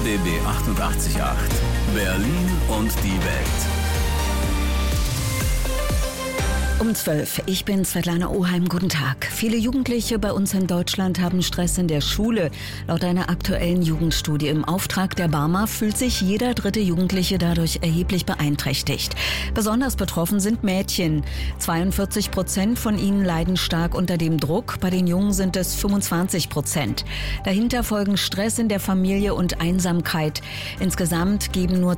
RBB 88.8 Berlin und die Welt. Um 12. Ich bin Svetlana Oheim. Guten Tag. Viele Jugendliche bei uns in Deutschland haben Stress in der Schule. Laut einer aktuellen Jugendstudie im Auftrag der Barmer fühlt sich jeder dritte Jugendliche dadurch erheblich beeinträchtigt. Besonders betroffen sind Mädchen. 42% von ihnen leiden stark unter dem Druck. Bei den Jungen sind es 25%. Dahinter folgen Stress in der Familie und Einsamkeit. Insgesamt geben nur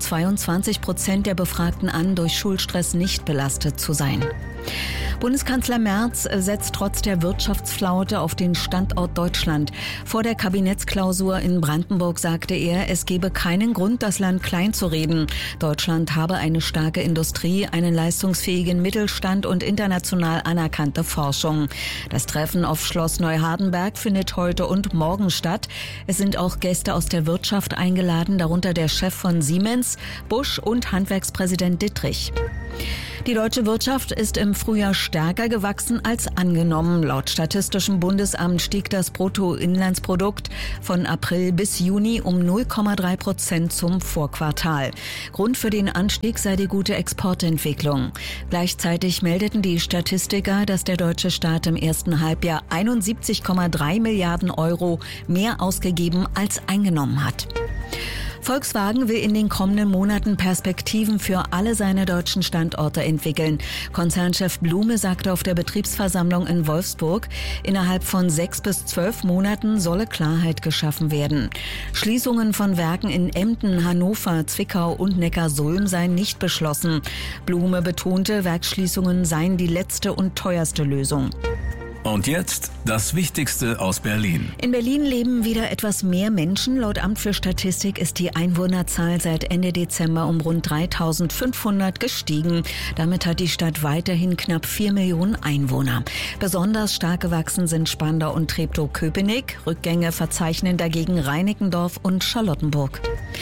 22% der Befragten an, durch Schulstress nicht belastet zu sein. Bundeskanzler Merz setzt trotz der Wirtschaftsflaute auf den Standort Deutschland. Vor der Kabinettsklausur in Brandenburg sagte er, es gebe keinen Grund, das Land klein zu reden. Deutschland habe eine starke Industrie, einen leistungsfähigen Mittelstand und international anerkannte Forschung. Das Treffen auf Schloss Neuhardenberg findet heute und morgen statt. Es sind auch Gäste aus der Wirtschaft eingeladen, darunter der Chef von Siemens, Bosch und Handwerkspräsident Dittrich. Die deutsche Wirtschaft ist im Frühjahr stärker gewachsen als angenommen. Laut Statistischem Bundesamt stieg das Bruttoinlandsprodukt von April bis Juni um 0,3% zum Vorquartal. Grund für den Anstieg sei die gute Exportentwicklung. Gleichzeitig meldeten die Statistiker, dass der deutsche Staat im ersten Halbjahr 71,3 Milliarden Euro mehr ausgegeben als eingenommen hat. Volkswagen will in den kommenden Monaten Perspektiven für alle seine deutschen Standorte entwickeln. Konzernchef Blume sagte auf der Betriebsversammlung in Wolfsburg, innerhalb von 6 bis 12 Monaten solle Klarheit geschaffen werden. Schließungen von Werken in Emden, Hannover, Zwickau und Neckarsulm seien nicht beschlossen. Blume betonte, Werksschließungen seien die letzte und teuerste Lösung. Und jetzt das Wichtigste aus Berlin. In Berlin leben wieder etwas mehr Menschen. Laut Amt für Statistik ist die Einwohnerzahl seit Ende Dezember um rund 3.500 gestiegen. Damit hat die Stadt weiterhin knapp 4 Millionen Einwohner. Besonders stark gewachsen sind Spandau und Treptow-Köpenick. Rückgänge verzeichnen dagegen Reinickendorf und Charlottenburg.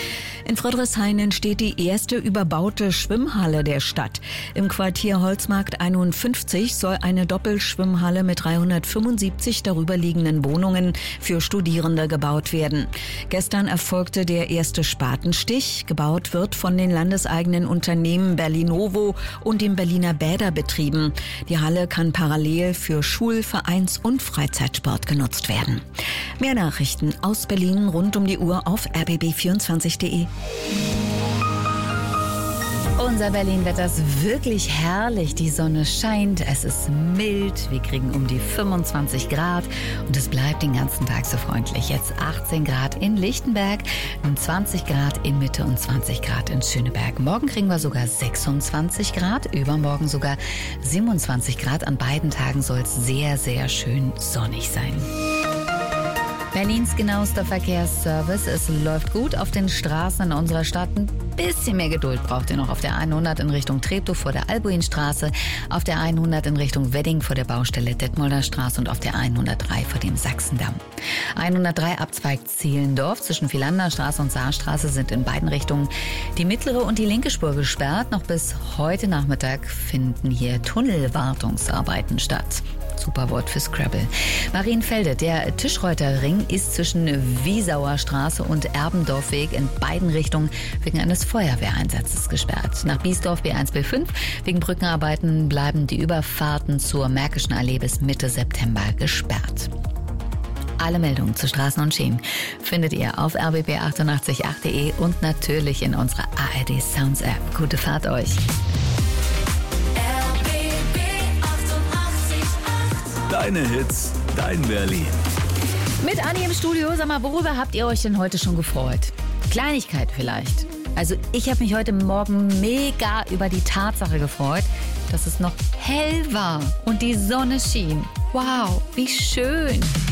In Friedrichshain entsteht die erste überbaute Schwimmhalle der Stadt. Im Quartier Holzmarkt 51 soll eine Doppelschwimmhalle mit 375 darüberliegenden Wohnungen für Studierende gebaut werden. Gestern erfolgte der erste Spatenstich. Gebaut wird von den landeseigenen Unternehmen Berlinovo und dem Berliner Bäderbetrieben. Die Halle kann parallel für Schul-, Vereins- und Freizeitsport genutzt werden. Mehr Nachrichten aus Berlin rund um die Uhr auf rbb24.de. Unser Berlin-Wetter ist wirklich herrlich. Die Sonne scheint, es ist mild, wir kriegen um die 25 Grad und es bleibt den ganzen Tag so freundlich. Jetzt 18 Grad in Lichtenberg, 20 Grad in Mitte und 20 Grad in Schöneberg. Morgen kriegen wir sogar 26 Grad, übermorgen sogar 27 Grad. An beiden Tagen soll es sehr, sehr schön sonnig sein. Berlins genauester Verkehrsservice. Es läuft gut auf den Straßen in unserer Stadt. Ein bisschen mehr Geduld braucht ihr noch auf der 100 in Richtung Treptow vor der Albuinstraße, auf der 100 in Richtung Wedding vor der Baustelle Detmolder Straße und auf der 103 vor dem Sachsendamm. 103 Abzweig Zehlendorf zwischen Philanderstraße und Saarstraße sind in beiden Richtungen die mittlere und die linke Spur gesperrt. Noch bis heute Nachmittag finden hier Tunnelwartungsarbeiten statt. Super Wort für Scrabble. Marienfelde, der Tischreuterring ist zwischen Wiesauer Straße und Erbendorfweg in beiden Richtungen wegen eines Feuerwehreinsatzes gesperrt. Nach Biesdorf B1, B5 wegen Brückenarbeiten bleiben die Überfahrten zur Märkischen Allee bis Mitte September gesperrt. Alle Meldungen zu Straßen und Schienen findet ihr auf rbb888.de und natürlich in unserer ARD Sounds App. Gute Fahrt euch! Deine Hits, dein Berlin. Mit Anni im Studio, sag mal, worüber habt ihr euch denn heute schon gefreut? Kleinigkeit vielleicht. Also ich habe mich heute Morgen mega über die Tatsache gefreut, dass es noch hell war und die Sonne schien. Wow, wie schön.